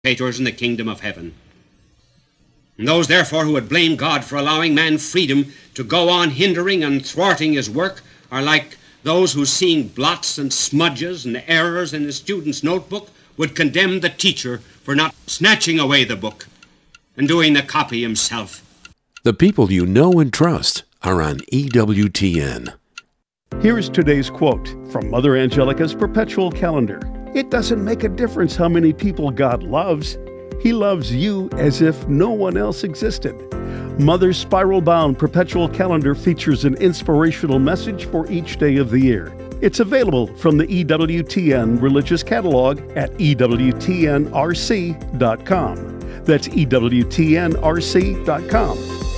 participators in the kingdom of heaven. And those, therefore, who would blame God for allowing man freedom to go on hindering and thwarting his work are like those who, seeing blots and smudges and errors in the student's notebook, would condemn the teacher for not snatching away the book and doing the copy himself. The people you know and trust are on EWTN. Here is today's quote from Mother Angelica's perpetual calendar. It doesn't make a difference how many people God loves. He loves you as if no one else existed. Mother's spiral-bound perpetual calendar features an inspirational message for each day of the year. It's available from the EWTN Religious Catalog at EWTNRC.com. That's EWTNRC.com.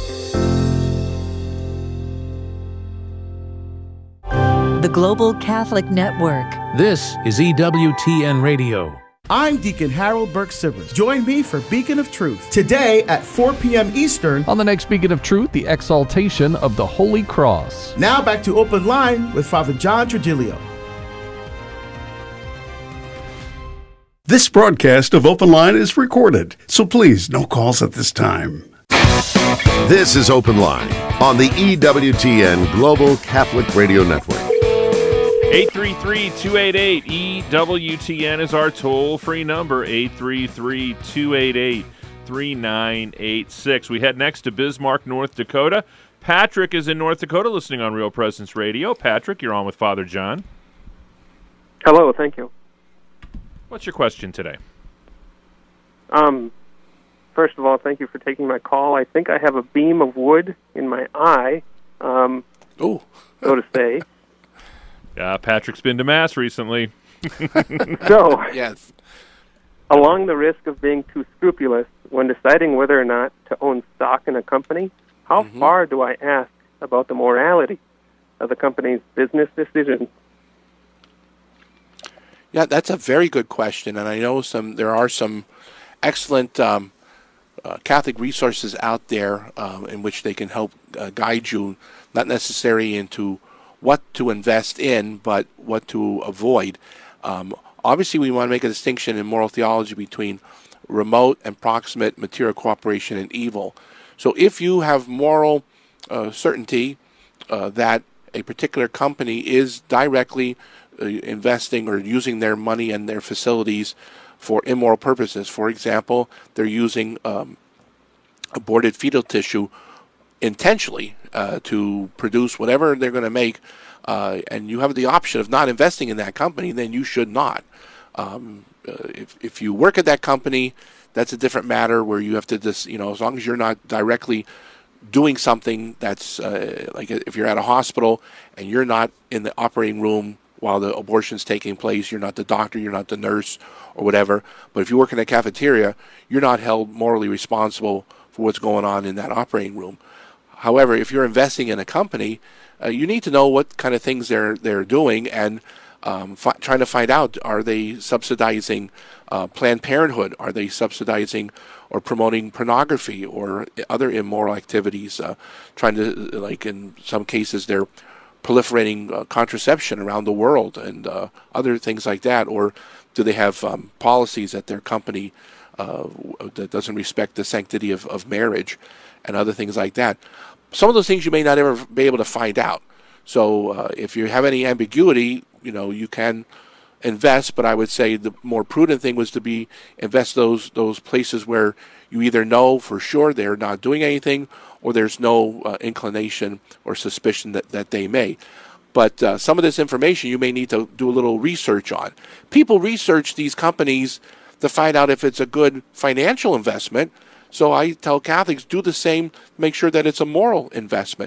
The Global Catholic Network. This is EWTN Radio. I'm Deacon Harold Burke-Sivers. Join me for Beacon of Truth today at 4 p.m. Eastern. On the next Beacon of Truth, the exaltation of the Holy Cross. Now back to Open Line with Father John Trujillo. This broadcast of Open Line is recorded, so please, no calls at this time. This is Open Line on the EWTN Global Catholic Radio Network. 833-288-EWTN is our toll-free number, 833-288-3986. We head next to Bismarck, North Dakota. Patrick is in North Dakota listening on Real Presence Radio. Patrick, you're on with Father John. Hello, thank you. What's your question today? First of all, thank you for taking my call. I think I have a beam of wood in my eye, so to say. Patrick's been to Mass recently. So, yes. Along the risk of being too scrupulous when deciding whether or not to own stock in a company, how far do I ask about the morality of the company's business decisions? Yeah, that's a very good question, and I know there are some excellent Catholic resources out there in which they can help guide you, not necessarily into what to invest in, but what to avoid. Obviously, we want to make a distinction in moral theology between remote and proximate material cooperation and evil. So if you have moral certainty that a particular company is directly investing or using their money and their facilities for immoral purposes, for example, they're using aborted fetal tissue intentionally to produce whatever they're going to make, and you have the option of not investing in that company, then you should not. If you work at that company, that's a different matter where you have to just, as long as you're not directly doing something that's like if you're at a hospital and you're not in the operating room while the abortion's taking place, you're not the doctor, you're not the nurse or whatever. But if you work in a cafeteria, you're not held morally responsible for what's going on in that operating room. However, if you're investing in a company, you need to know what kind of things they're doing and trying to find out, are they subsidizing Planned Parenthood? Are they subsidizing or promoting pornography or other immoral activities? Trying to, like in some cases, they're proliferating contraception around the world and other things like that. Or do they have policies at their company that doesn't respect the sanctity of marriage and other things like that? Some of those things you may not ever be able to find out. So if you have any ambiguity, you can invest, but I would say the more prudent thing was to invest those places where you either know for sure they're not doing anything or there's no inclination or suspicion that they may. But some of this information you may need to do a little research on. People research these companies to find out if it's a good financial investment. So I tell Catholics, do the same, make sure that it's a moral investment.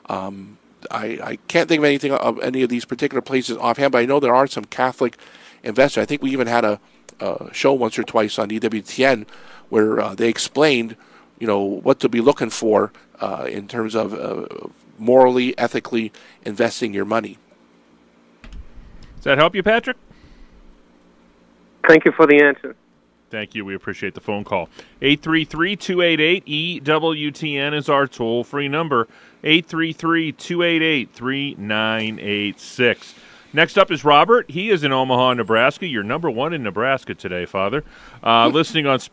I can't think of anything of any of these particular places offhand, but I know there are some Catholic investors. I think we even had a show once or twice on EWTN where they explained, what to be looking for in terms of morally, ethically investing your money. Does that help you, Patrick? Thank you for the answer. Thank you. We appreciate the phone call. 833-288-EWTN is our toll-free number. 833-288-3986. Next up is Robert. He is in Omaha, Nebraska. You're number one in Nebraska today, Father. Listening on